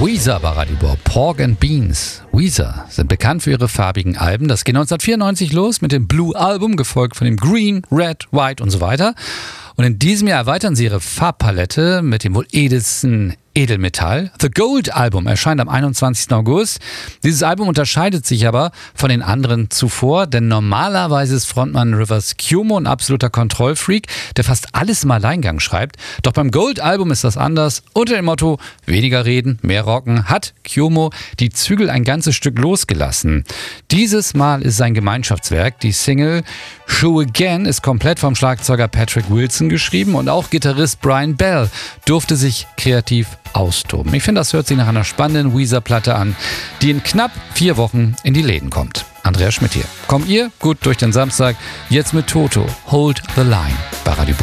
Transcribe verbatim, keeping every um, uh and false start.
Weezer bei Radio Bob. Pork and Beans. Weezer sind bekannt für ihre farbigen Alben. Das geht neunzehnhundertvierundneunzig los mit dem Blue Album, gefolgt von dem Green, Red, White und so weiter. Und in diesem Jahr erweitern sie ihre Farbpalette mit dem wohl edelsten Edelmetall. The Gold Album erscheint am einundzwanzigsten August. Dieses Album unterscheidet sich aber von den anderen zuvor, denn normalerweise ist Frontmann Rivers Cuomo ein absoluter Kontrollfreak, der fast alles im Alleingang schreibt. Doch beim Gold Album ist das anders. Unter dem Motto weniger reden, mehr rocken hat Cuomo die Zügel ein ganzes Stück losgelassen. Dieses Mal ist es ein Gemeinschaftswerk. Die Single Show Again ist komplett vom Schlagzeuger Patrick Wilson geschrieben und auch Gitarrist Brian Bell durfte sich kreativ austoben. Ich finde, das hört sich nach einer spannenden Weezer-Platte an, die in knapp vier Wochen in die Läden kommt. Andreas Schmidt hier. Kommt ihr gut durch den Samstag? Jetzt mit Toto, Hold the Line bei Radio Bob.